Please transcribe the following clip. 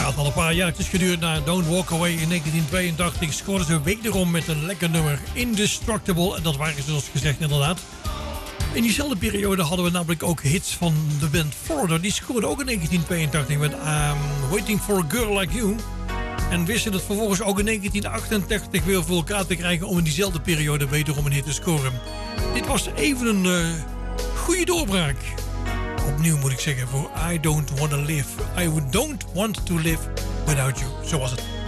Ja, het had een paar jaartjes geduurd na Don't Walk Away in 1982. Scoorden ze wederom met een lekker nummer, Indestructible. En dat waren ze zoals gezegd inderdaad. In diezelfde periode hadden we namelijk ook hits van de band Florida. Die scoorden ook in 1982 met Waiting for a Girl Like You. En wisten het vervolgens ook in 1988 weer voor elkaar te krijgen om in diezelfde periode wederom een hit te scoren. Dit was even een goede doorbraak. Opnieuw moet ik zeggen voor I Don't Want to Live. I Don't Want to Live Without You. Zo was het.